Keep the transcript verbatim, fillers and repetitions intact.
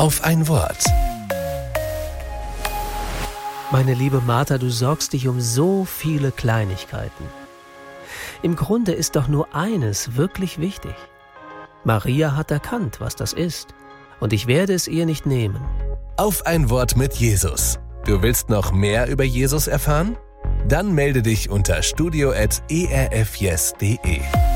Auf ein Wort. Meine liebe Martha, du sorgst dich um so viele Kleinigkeiten. Im Grunde ist doch nur eines wirklich wichtig. Maria hat erkannt, was das ist, und ich werde es ihr nicht nehmen. Auf ein Wort mit Jesus. Du willst noch mehr über Jesus erfahren? Dann melde dich unter studio at e r f yes punkt de.